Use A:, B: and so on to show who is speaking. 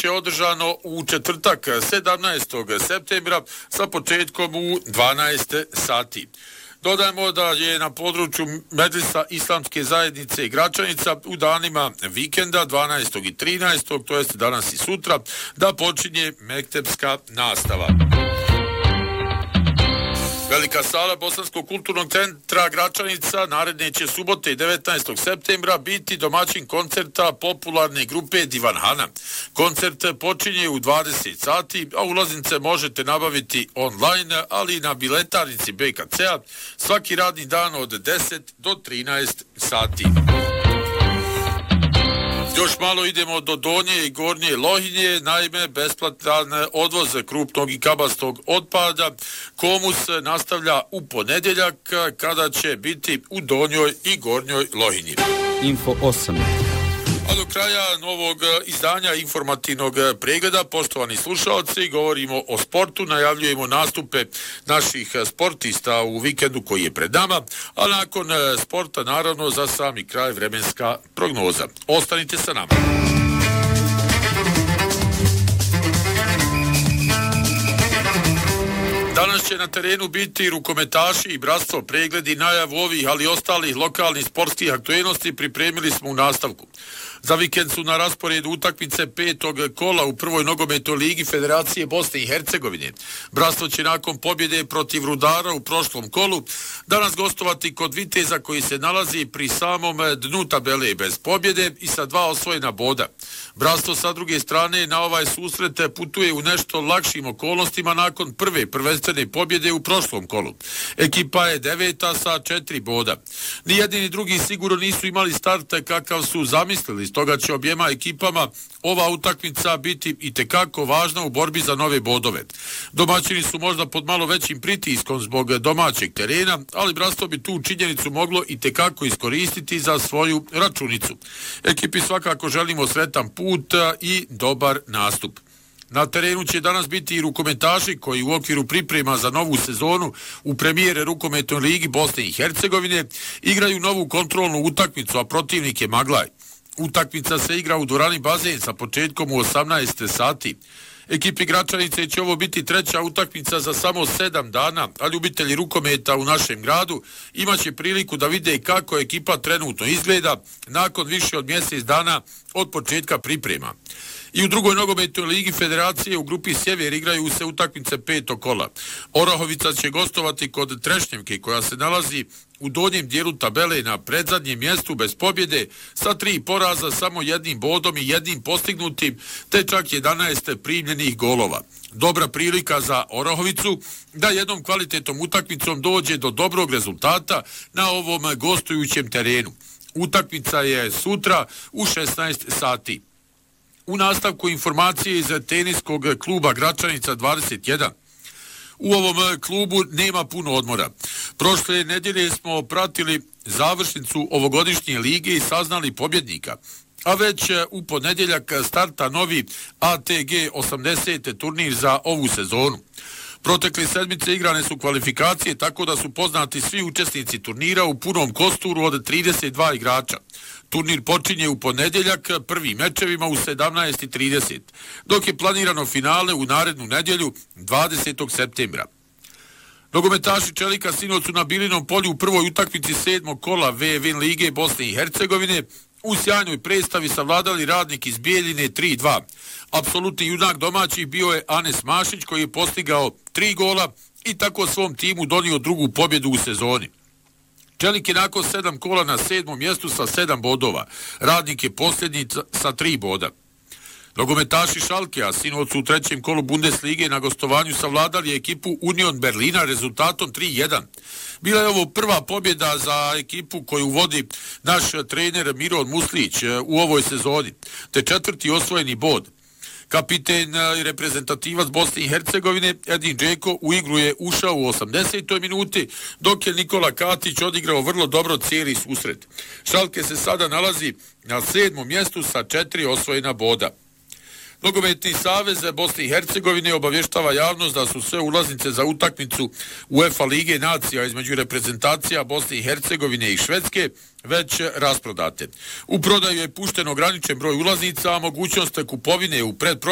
A: biće održano u četvrtak 17. septembra sa početkom u 12 sati. Dodajemo da je na području Medresa Islamske zajednice Gračanica u danima vikenda 12. i 13. to jest danas i sutra da počinje mektepska nastava. Velika sala Bosanskog kulturnog centra Gračanica naredne će subote 19. septembra biti domaćin koncerta popularne grupe Divanhana. Koncert počinje u 20 sati, a ulaznice možete nabaviti online, ali i na biletarnici BKC-a svaki radni dan od 10 do 13 sati. Još malo idemo do Donje i Gornje Lohinje, naime besplatan odvoz krupnog i kabastog otpada Komus nastavlja u ponedjeljak kada će biti u Donjoj i Gornjoj Lohinji.
B: Info 8.
A: A do kraja novog izdanja informativnog pregleda, poštovani slušalci, govorimo o sportu, najavljujemo nastupe naših sportista u vikendu koji je pred nama, a nakon sporta naravno za sami kraj vremenska prognoza. Ostanite sa nama. Danas će na terenu biti rukometaši i bratstvo. Pregledi najavu ovih, ali ostalih lokalnih sportskih aktualnosti pripremili smo u nastavku. Za vikend su na rasporedu utakmice 5. kola u prvoj nogometnoj ligi Federacije Bosne i Hercegovine. Bratstvo će nakon pobjede protiv Rudara u prošlom kolu danas gostovati kod Viteza koji se nalazi pri samom dnu tabele bez pobjede i sa 2 osvojena boda. Bratstvo sa druge strane na ovaj susret putuje u nešto lakšim okolnostima nakon prve prvenstvene pobjede u prošlom kolu. Ekipa je 9. sa 4 boda. Ni jedni ni drugi sigurno nisu imali start kakav su zamislili, stoga će objema ekipama ova utakmica biti itekako važna u borbi za nove bodove. Domaćini su možda pod malo većim pritiskom zbog domaćeg terena, ali bratstvo bi tu činjenicu moglo itekako iskoristiti za svoju računicu. Ekipi svakako želimo sretan put i dobar nastup. Na terenu će danas biti i rukometaši koji u okviru priprema za novu sezonu u premijere rukometnoj ligi Bosne i Hercegovine igraju novu kontrolnu utakmicu, a protivnik je Maglaj. Utakmica se igra u dvorani Bazen sa početkom u 18 sati. Ekipi Gračanice će ovo biti treća utakmica za samo 7 dana, a ljubitelji rukometa u našem gradu imaće priliku da vide kako ekipa trenutno izgleda nakon više od mjesec dana od početka priprema. I u drugoj nogometnoj ligi Federacije u grupi Sjever igraju se utakmice 5. kola. Orahovica će gostovati kod Trešnjevke koja se nalazi u donjem dijelu tabele na predzadnjem mjestu bez pobjede sa 3 poraza, samo 1 bodom i 1 postignutim, te čak 11 primljenih golova. Dobra prilika za Orahovicu da jednom kvalitetnom utakmicom dođe do dobrog rezultata na ovom gostujućem terenu. Utakmica je sutra u 16 sati. U nastavku informacije iz teniskog kluba Gračanica 21. U ovom klubu nema puno odmora. Prošle nedjelje smo pratili završnicu ovogodišnje lige i saznali pobjednika. A već u ponedjeljak starta novi ATG 80 turnir za ovu sezonu. Protekle sedmice igrane su kvalifikacije tako da su poznati svi učesnici turnira u punom kosturu od 32 igrača. Turnir počinje u ponedjeljak prvim mečevima u 17:30, dok je planirano finale u narednu nedjelju 20. septembra. Nogometaši Čelika sinoć su na Bilinom polju u prvoj utakmici 7. kola VVN lige Bosne i Hercegovine u sjajnoj predstavi savladali Radnik iz Bijeljine 3-2. Apsolutni junak domaćih bio je Anes Mašić koji je postigao 3 gola i tako svom timu donio drugu pobjedu u sezoni. Čelik je nakon 7 kola na 7. mjestu sa 7 bodova. Radnik je posljednji sa 3 boda. Nogometaši Šalkea sinoć su u 3. kolu Bundeslige na gostovanju savladali ekipu Union Berlina rezultatom 3-1. Bila je ovo prva pobjeda za ekipu koju vodi naš trener Miron Muslić u ovoj sezoni, te 4. osvojeni bod. Kapiten i reprezentativac Bosne i Hercegovine Edin Džeko u igru je ušao u 80. minuti, dok je Nikola Katić odigrao vrlo dobro cijeli susret. Šalke se sada nalazi na 7. mjestu sa 4 osvojena boda. Nogometni savez Bosne i Hercegovine obavještava javnost da su sve ulaznice za utakmicu UEFA Lige nacija između reprezentacija Bosne i Hercegovine i Švedske već rasprodate. U prodaju je pušten ograničen broj ulaznica, a mogućnost kupovine u predprodaju